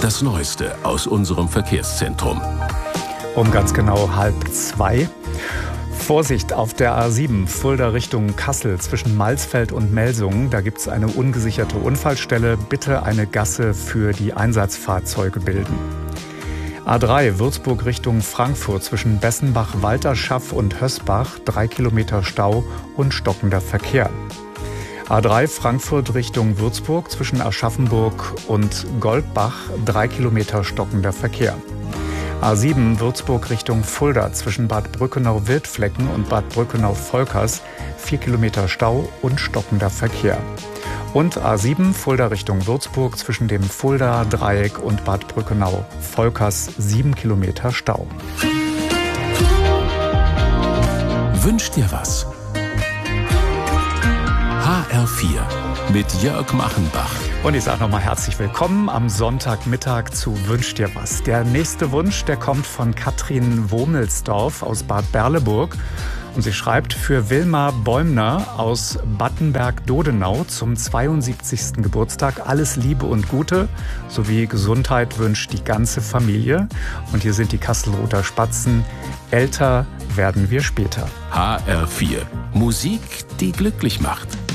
das Neueste aus unserem Verkehrszentrum. Um ganz genau 1:30. Vorsicht auf der A7 Fulda Richtung Kassel zwischen Malsfeld und Melsungen. Da gibt es eine ungesicherte Unfallstelle. Bitte eine Gasse für die Einsatzfahrzeuge bilden. A3 Würzburg Richtung Frankfurt zwischen Bessenbach, Walterschaff und Hösbach. 3 Kilometer Stau und stockender Verkehr. A3 Frankfurt Richtung Würzburg zwischen Aschaffenburg und Goldbach. 3 Kilometer stockender Verkehr. A7 Würzburg Richtung Fulda zwischen Bad Brückenau-Wildflecken und Bad Brückenau-Volkers. 4 Kilometer Stau und stockender Verkehr. Und A7 Fulda Richtung Würzburg zwischen dem Fulda-Dreieck und Bad Brückenau-Volkers. 7 Kilometer Stau. Wünsch dir was? HR4 mit Jörg Machenbach. Und ich sage nochmal herzlich willkommen am Sonntagmittag zu Wünsch dir was. Der nächste Wunsch, der kommt von Katrin Womelsdorf aus Bad Berleburg. Und sie schreibt: Für Wilma Bäumner aus Battenberg-Dodenau zum 72. Geburtstag alles Liebe und Gute sowie Gesundheit wünscht die ganze Familie. Und hier sind die Kastelruther Spatzen. Älter werden wir später. HR4. Musik, die glücklich macht.